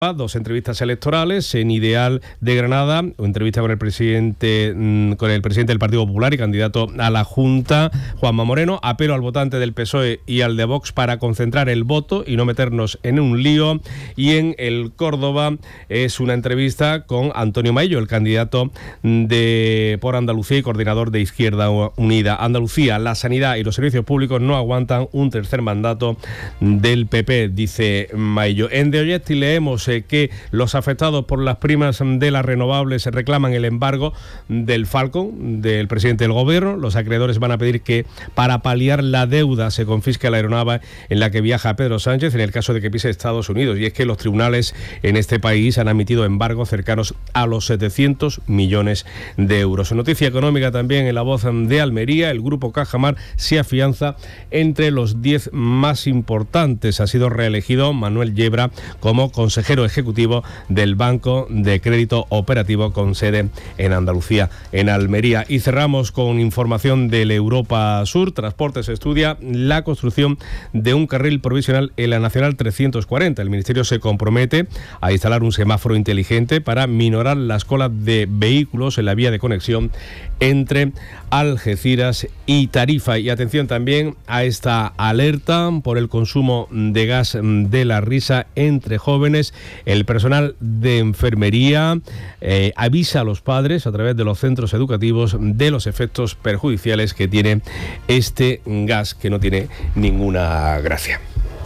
Dos entrevistas electorales en Ideal de Granada, una entrevista con el presidente del Partido Popular y candidato a la Junta, Juanma Moreno. Apelo al votante del PSOE y al de Vox para concentrar el voto y no meternos en un lío. Y en el Córdoba es una entrevista con Antonio Maillo, el candidato por Andalucía y coordinador de Izquierda Unida. Andalucía, la sanidad y los servicios públicos no aguantan un tercer mandato del PP, dice Maillo. En De Ollesti leemos que los afectados por las primas de las renovables reclaman el embargo del Falcon, del presidente del gobierno. Los acreedores van a pedir que para paliar la deuda se confisque la aeronave en la que viaja Pedro Sánchez en el caso de que pise Estados Unidos. Y es que los tribunales en este país han admitido embargos cercanos a los 700 millones de euros. En noticia económica también, en La Voz de Almería, el grupo Cajamar se afianza entre los 10 más importantes. Ha sido reelegido Manuel Yebra como consejero ejecutivo del Banco de Crédito Operativo con sede en Andalucía, en Almería. Y cerramos con información del Europa Sur. Transportes estudia la construcción de un carril provisional en la Nacional 340. El Ministerio se compromete a instalar un semáforo inteligente para minorar las colas de vehículos en la vía de conexión entre Algeciras y Tarifa. Y atención también a esta alerta por el consumo de gas de la risa entre jóvenes. El personal de enfermería avisa a los padres a través de los centros educativos de los efectos perjudiciales que tiene este gas, que no tiene ninguna gracia.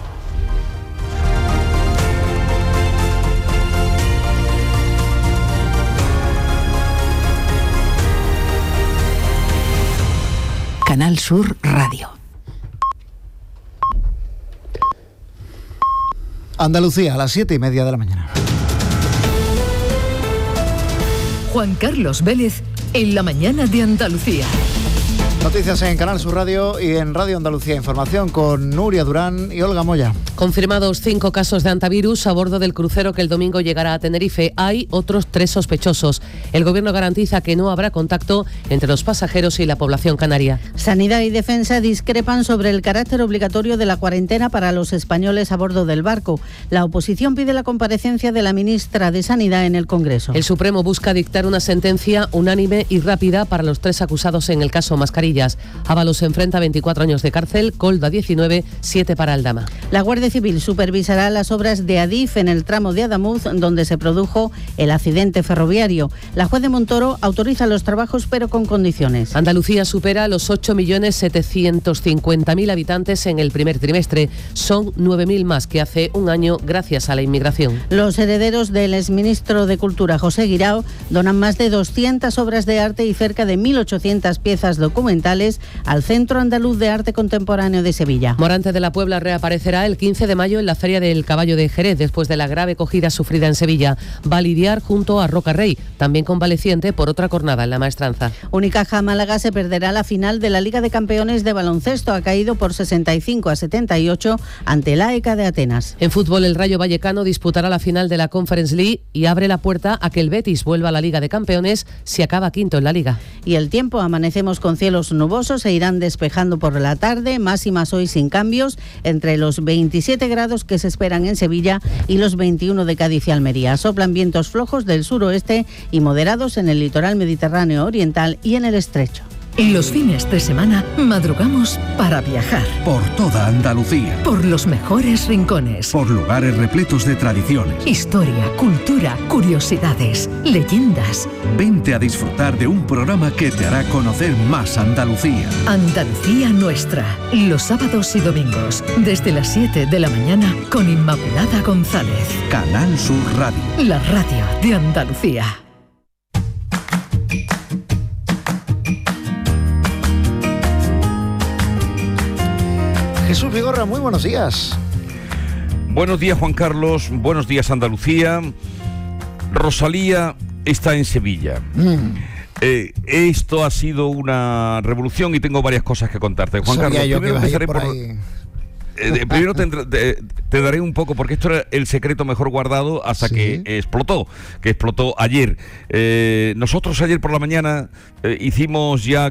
Canal Sur Radio. Andalucía, a las 7:30 de la mañana. Juan Carlos Vélez, en la mañana de Andalucía. Noticias en Canal Sur Radio y en Radio Andalucía Información con Nuria Durán y Olga Moya. Confirmados 5 casos de hantavirus a bordo del crucero que el domingo llegará a Tenerife. Hay otros 3 sospechosos. El Gobierno garantiza que no habrá contacto entre los pasajeros y la población canaria. Sanidad y Defensa discrepan sobre el carácter obligatorio de la cuarentena para los españoles a bordo del barco. La oposición pide la comparecencia de la ministra de Sanidad en el Congreso. El Supremo busca dictar una sentencia unánime y rápida para los 3 acusados en el caso Mascarillas. Ábalos se enfrenta a 24 años de cárcel, Colda 19, 7 para Aldama. La Guardia Civil supervisará las obras de Adif en el tramo de Adamuz, donde se produjo el accidente ferroviario. La juez de Montoro autoriza los trabajos, pero con condiciones. Andalucía supera los 8.750.000 habitantes en el primer trimestre. Son 9.000 más que hace un año gracias a la inmigración. Los herederos del exministro de Cultura, José Guirao, donan más de 200 obras de arte y cerca de 1.800 piezas documentales al Centro Andaluz de Arte Contemporáneo de Sevilla. Morante de la Puebla reaparecerá el 15 de mayo en la Feria del Caballo de Jerez, después de la grave cogida sufrida en Sevilla. Va a lidiar junto a Roca Rey, también convaleciente por otra jornada en la Maestranza. Unicaja Málaga se perderá la final de la Liga de Campeones de baloncesto. Ha caído por 65-78 ante el AEK de Atenas. En fútbol, el Rayo Vallecano disputará la final de la Conference League y abre la puerta a que el Betis vuelva a la Liga de Campeones si acaba quinto en la Liga. Y el tiempo, amanecemos con cielos nubosos, se irán despejando por la tarde, máximas hoy sin cambios, entre los 27 grados que se esperan en Sevilla y los 21 de Cádiz y Almería. Soplan vientos flojos del suroeste y moderados en el litoral mediterráneo oriental y en el estrecho. Los fines de semana madrugamos para viajar. Por toda Andalucía. Por los mejores rincones. Por lugares repletos de tradiciones. Historia, cultura, curiosidades, leyendas. Vente a disfrutar de un programa que te hará conocer más Andalucía. Andalucía Nuestra. Los sábados y domingos, desde las 7 de la mañana, con Inmaculada González. Canal Sur Radio. La radio de Andalucía. Jesús Vigorra, muy buenos días. Buenos días, Juan Carlos. Buenos días, Andalucía. Rosalía está en Sevilla. Esto ha sido una revolución y tengo varias cosas que contarte. Juan Carlos, primero empezaré por... primero te daré un poco, porque esto era el secreto mejor guardado hasta que explotó ayer. Nosotros ayer por la mañana hicimos ya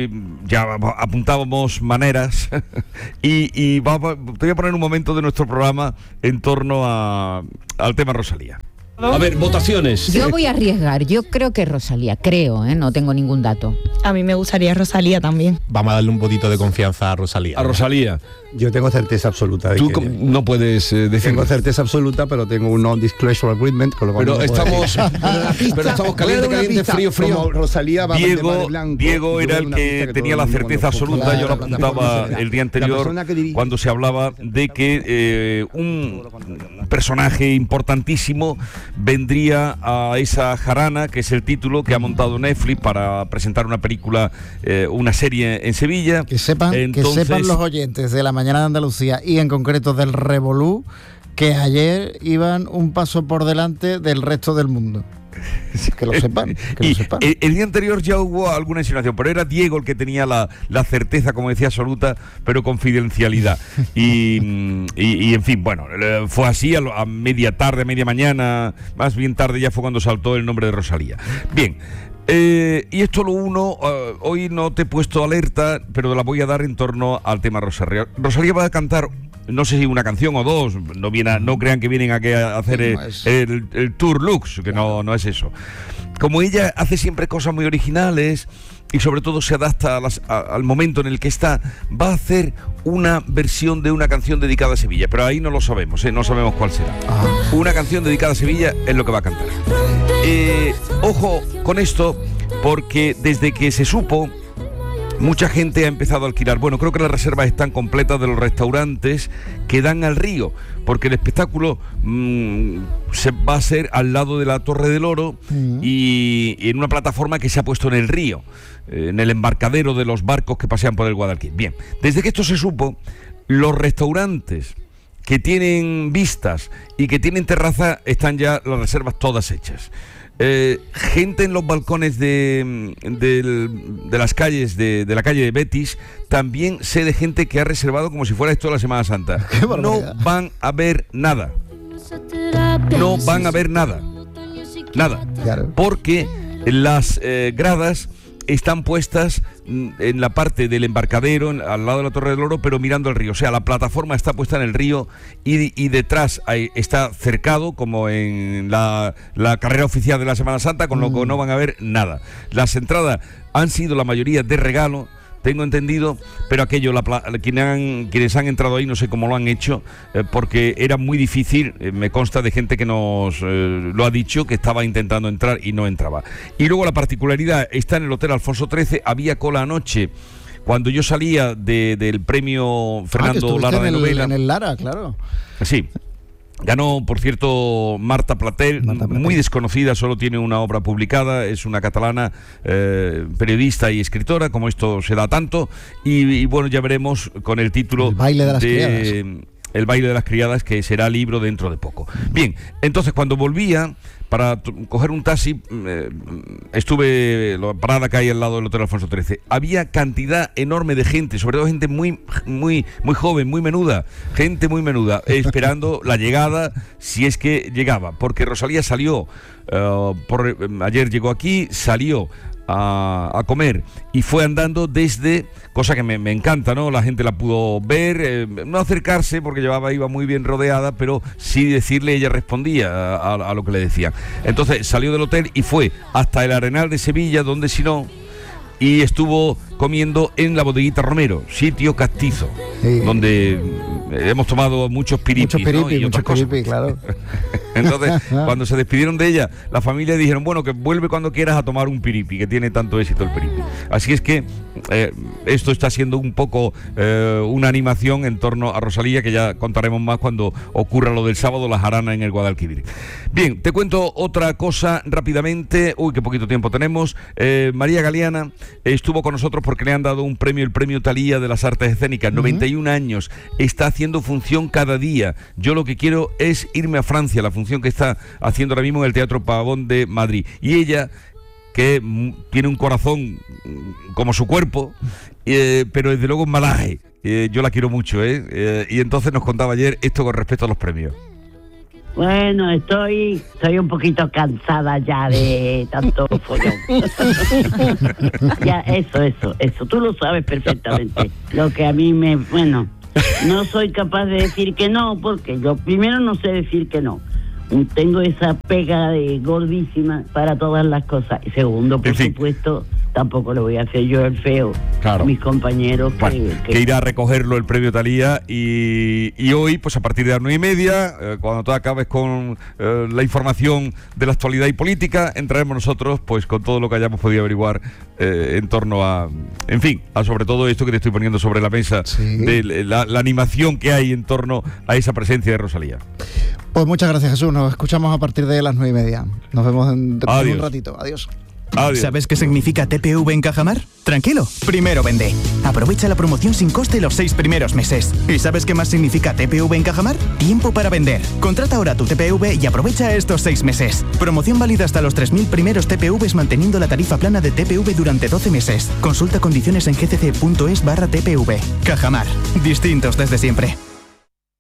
apuntábamos maneras y te voy a poner un momento de nuestro programa en torno al tema Rosalía. A ver, votaciones. Yo voy a arriesgar, yo creo que Rosalía, no tengo ningún dato. A mí me gustaría Rosalía también. Vamos a darle un poquito de confianza a Rosalía. A Rosalía. Yo tengo certeza absoluta de Tú que no puedes decir. tengo certeza absoluta, pero tengo un non-disclosure agreement, con lo cual Pero no puedo estamos caliente, frío. Como Rosalía va Diego era el que tenía la certeza absoluta. Yo lo apuntaba el día anterior cuando se hablaba de que un personaje importantísimo vendría a esa jarana, que es el título que ha montado Netflix para presentar una película, una serie en Sevilla. Que sepan los oyentes de la mañana de Andalucía y en concreto del Revolú, que ayer iban un paso por delante del resto del mundo. Que lo sepan. El día anterior ya hubo alguna insinuación, pero era Diego el que tenía la certeza, como decía, absoluta, pero confidencialidad. Y en fin, bueno, fue así a media tarde, media mañana, más bien tarde ya fue cuando saltó el nombre de Rosalía. Bien. Y esto lo uno, hoy no te he puesto alerta, pero la voy a dar en torno al tema Rosalía. Rosalía va a cantar, no sé si una canción o dos, no crean que vienen aquí a hacer el Tour Lux, que no es eso. Como ella hace siempre cosas muy originales y sobre todo se adapta al momento en el que está, va a hacer una versión de una canción dedicada a Sevilla, pero ahí no lo sabemos, no sabemos cuál será. Una canción dedicada a Sevilla es lo que va a cantar. Ojo con esto, porque desde que se supo, mucha gente ha empezado a alquilar. Bueno, creo que las reservas están completas de los restaurantes que dan al río, porque el espectáculo se va a hacer al lado de la Torre del Oro y en una plataforma que se ha puesto en el río, en el embarcadero de los barcos que pasean por el Guadalquivir. Bien, desde que esto se supo, los restaurantes que tienen vistas y que tienen terraza están ya las reservas todas hechas. Gente en los balcones de las calles de la calle de Betis, también sé de gente que ha reservado como si fuera esto la Semana Santa. No van a ver nada. No van a ver nada. Nada. Porque las gradas están puestas en la parte del embarcadero, al lado de la Torre del Oro, pero mirando el río. O sea, la plataforma está puesta en el río y detrás está cercado, como en la carrera oficial de la Semana Santa, con lo que no van a ver nada. Las entradas han sido la mayoría de regalo, tengo entendido, pero aquello, quienes han entrado ahí, no sé cómo lo han hecho, porque era muy difícil, me consta de gente que nos lo ha dicho, que estaba intentando entrar y no entraba. Y luego la particularidad está en el Hotel Alfonso XIII, había cola anoche, cuando yo salía del premio Fernando Lara de novela. En el Lara, claro. Sí. Ganó, por cierto, Marta Platel, muy desconocida, solo tiene una obra publicada, es una catalana, periodista y escritora, como esto se da tanto, y bueno, ya veremos con el título El baile de las criadas. El baile de las criadas, que será libro dentro de poco. Bien, entonces cuando volvía para coger un taxi, estuve la parada que hay al lado del Hotel Alfonso XIII. Había cantidad enorme de gente, sobre todo gente muy joven, muy menuda, gente muy menuda, esperando la llegada, si es que llegaba, porque Rosalía salió, ayer llegó aquí, salió a comer y fue andando desde, cosa que me encanta, ¿no? La gente la pudo ver, no acercarse porque iba muy bien rodeada, pero sí decirle, ella respondía a lo que le decían. Entonces salió del hotel y fue hasta el Arenal de Sevilla, donde si no, y estuvo comiendo en la Bodeguita Romero, sitio castizo, donde hemos tomado muchos piripis, ¿no? Y muchos piripis, claro. Entonces, cuando se despidieron de ella, la familia dijeron, bueno, que vuelve cuando quieras a tomar un piripi, que tiene tanto éxito el piripi. Así es que esto está siendo un poco una animación en torno a Rosalía, que ya contaremos más cuando ocurra lo del sábado, la jarana en el Guadalquivir. Bien, te cuento otra cosa rápidamente. Uy, qué poquito tiempo tenemos. María Galeana estuvo con nosotros porque le han dado un premio, el premio Thalía de las Artes Escénicas, 91 años, está haciendo función cada día. Yo lo que quiero es irme a Francia, la función que está haciendo ahora mismo en el Teatro Pavón de Madrid. Y ella, que tiene un corazón como su cuerpo, pero desde luego malaje, yo la quiero mucho, y entonces nos contaba ayer esto con respecto a los premios. Bueno, estoy un poquito cansada ya de tanto follón. Ya, eso, tú lo sabes perfectamente. Lo que a mí bueno, no soy capaz de decir que no, porque yo primero no sé decir que no. Tengo esa pega de gordísima para todas las cosas. Y segundo, por supuesto, tampoco le voy a hacer yo el feo a mis compañeros. Que irá a recogerlo el premio Thalía y hoy, pues a partir de las 9:30, cuando tú acabes con la información de la actualidad y política, entraremos nosotros pues con todo lo que hayamos podido averiguar en torno a, en fin, a sobre todo esto que te estoy poniendo sobre la mesa, de la animación que hay en torno a esa presencia de Rosalía. Pues muchas gracias, Jesús. Nos escuchamos a partir de las 9:30. Nos vemos dentro de un ratito. Adiós. ¿Sabes qué significa TPV en Cajamar? Tranquilo, primero vende. Aprovecha la promoción sin coste los 6 primeros meses. ¿Y sabes qué más significa TPV en Cajamar? Tiempo para vender. Contrata ahora tu TPV y aprovecha estos 6 meses. Promoción válida hasta los 3.000 primeros TPVs manteniendo la tarifa plana de TPV durante 12 meses. Consulta condiciones en gcc.es/TPV. Cajamar. Distintos desde siempre.